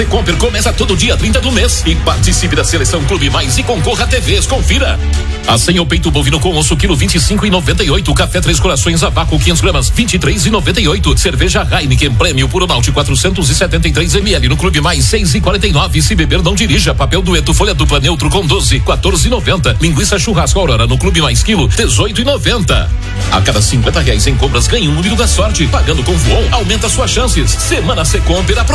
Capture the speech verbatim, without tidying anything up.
Comper começa todo dia trinta do mês e participe da seleção Clube Mais e concorra a T Vs. Confira. A senha o peito bovino com osso quilo vinte e cinco e noventa e oito. Café Três Corações a vácuo quinhentas gramas vinte e três e noventa e oito. Cerveja Heineken Prêmio Puro Malte quatrocentos e setenta e três mililitros no Clube Mais seis e quarenta e nove. Se beber não dirija. Papel dueto folha dupla neutro com doze quatorze e noventa. Linguiça churrasco Aurora no Clube Mais quilo dezoito e noventa. A cada cinquenta reais em compras ganhe um número da sorte. Pagando com Voon aumenta suas chances. Semana Secomper